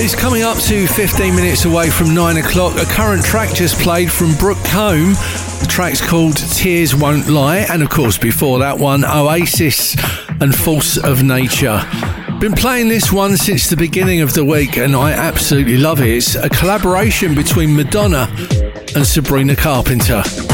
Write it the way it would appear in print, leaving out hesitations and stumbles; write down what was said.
It's coming up to 15 minutes away from 9 o'clock. A current track just played from Brooke Combe. The track's called Tears Won't Lie. And of course, before that one, Oasis and Force of Nature. Been playing this one since the beginning of the week and I absolutely love it. It's a collaboration between Madonna and Sabrina Carpenter.